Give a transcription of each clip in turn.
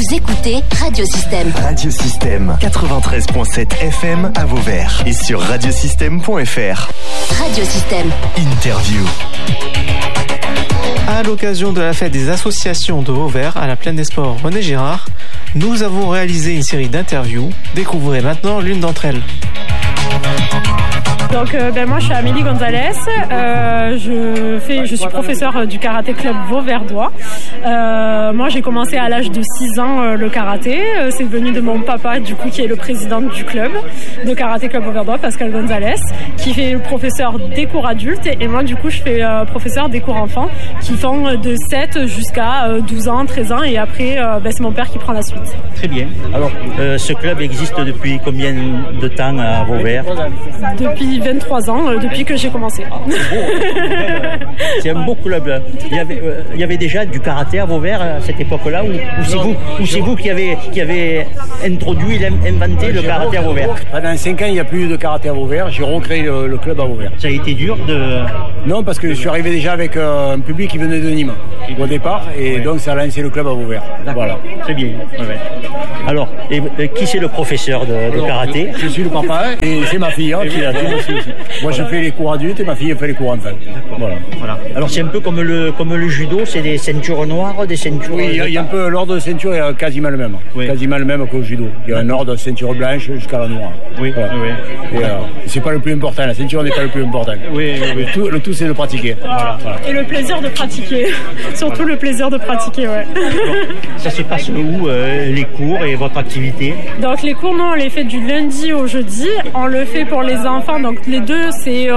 Vous écoutez Radiosystème. Radiosystème 93.7 FM à Vauvert et sur radiosystème.fr. Radiosystème. Interview. À l'occasion de la fête des associations de Vauvert à la Plaine des Sports René Girard, nous avons réalisé une série d'interviews. Découvrez maintenant l'une d'entre elles. Donc moi je suis Amélie Gonzalez, je suis professeure du karaté club vauverdois. Moi j'ai commencé à l'âge de 6 ans le karaté, c'est venu de mon papa du coup qui est le président du club de karaté club vauverdois, Pascal Gonzalez, qui fait le professeur des cours adultes et moi du coup je fais professeur des cours enfants qui font de 7 jusqu'à 12 ans, 13 ans et après c'est mon père qui prend la suite. Très bien. Alors ce club existe depuis combien de temps à Vauvert ? Depuis 23 ans, depuis que j'ai commencé. C'est un beau club. Il y avait déjà du karaté à Vauvert à cette époque-là, ou c'est vous qui avez introduit, inventé le karaté à Vauvert? Pendant 5 ans, il n'y a plus eu de karaté à Vauvert. J'ai recréé le club à Vauvert. Ça a été dur de... Non, parce que je suis arrivé déjà avec un public qui venait de Nîmes au départ, et donc ça a lancé le club à Vauvert. Voilà. Très bien. Ouais. Alors, qui c'est le professeur de karaté? Je suis le papa et c'est ma fille qui l'a dit aussi. Moi je fais les cours adultes et ma fille fait les cours enfants. Voilà. Alors c'est un peu comme le judo, c'est des ceintures noires, des ceintures... Oui, il y a un peu l'ordre de ceinture est quasiment le même. Oui. Quasiment le même qu'au judo. Il y a un ordre de ceinture blanche jusqu'à la noire. Oui. Voilà. Oui. Et c'est pas le plus important, la ceinture n'est pas le plus important. Oui. Le tout c'est de pratiquer. Voilà. Et le plaisir de pratiquer. Surtout le plaisir de pratiquer, ouais. Alors, ça se passe où les cours et votre activité? Donc les cours, nous on les fait du lundi au jeudi. On le fait pour les enfants, donc les deux c'est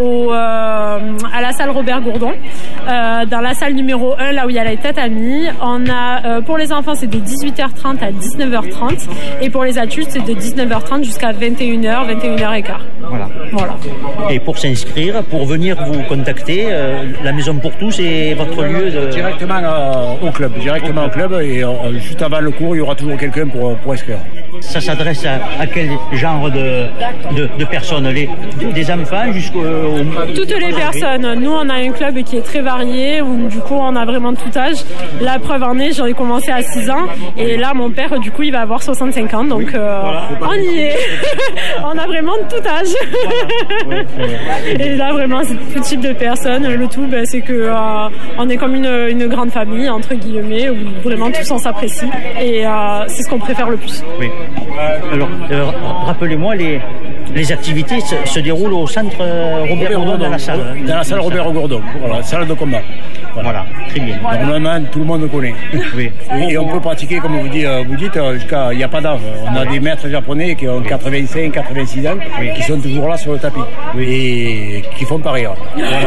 à la salle Robert Gourdon, dans la salle numéro 1 là où il y a les tatamis. On a pour les enfants c'est de 18h30 à 19h30 et pour les adultes c'est de 19h30 jusqu'à 21h, 21h15. Voilà. Et pour s'inscrire, pour venir vous contacter, la Maison pour tous est votre lieu de... Directement au club, et juste avant le cours il y aura toujours quelqu'un pour inscrire. Ça s'adresse à quel genre de personnes? Des enfants jusqu'au... Toutes les personnes. Nous, on a un club qui est très varié, où du coup, on a vraiment tout âge. La preuve en est, j'en ai commencé à 6 ans, et là, mon père, du coup, il va avoir 65 ans, donc on y est. On a vraiment tout âge. Et là, vraiment, c'est tout type de personnes. Le tout, c'est que on est comme une grande famille, entre guillemets, où vraiment tous on s'apprécie, et c'est ce qu'on préfère le plus. Oui. Alors, rappelez-moi, les activités se déroulent au centre Robert Gourdon dans la salle. Dans la salle Robert Gourdon, voilà, salle de combat. Voilà, très bien. Normalement, tout le monde le connaît. Oui. Et on peut pratiquer, comme vous dites, jusqu'à... Il n'y a pas d'âge. On a des maîtres japonais qui ont 85, 86 ans, qui sont toujours là sur le tapis. Et qui font pas rire. Voilà.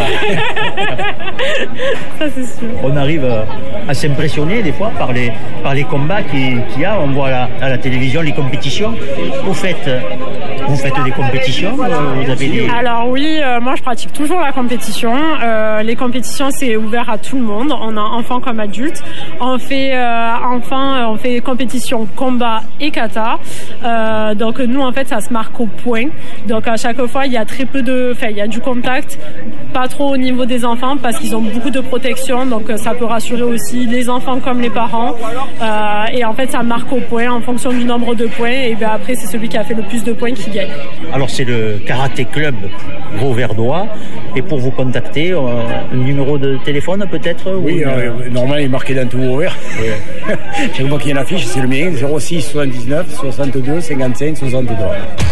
Ça, c'est sûr. On arrive à s'impressionner des fois par les combats qu'il y a. On voit à la télévision les compétitions. Vous faites des compétitions? Vous avez des... Alors oui, moi je pratique toujours la compétition. Les compétitions c'est ouvert à tout le monde. On a enfants comme adultes. On fait on fait compétition combat et kata. Donc nous en fait ça se marque au point. Donc à chaque fois il y a très peu il y a du contact, pas trop au niveau des enfants parce qu'ils ont beaucoup de protection. Donc ça peut rassurer aussi les enfants comme les parents. Et en fait ça marque au point en fonction du nombre de points. Et bien après c'est celui qui a fait le plus de points qui gagne. Alors c'est le karaté club vauverdois. Et pour vous contacter, un numéro de téléphone peut-être? Oui, normalement il est marqué dans tout Vauvert. Chaque fois qu'il y a une affiche, c'est le mien, 06 79 62 55 63.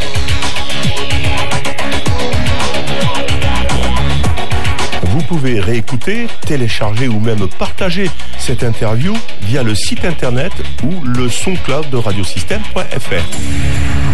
Vous pouvez réécouter, télécharger ou même partager cette interview via le site internet ou le SoundCloud de radiosystème.fr.